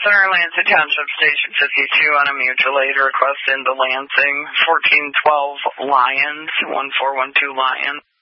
Center Lansing Township Station 52 on a mutual aid request into Lansing, 1412 Lions, 1412 Lions.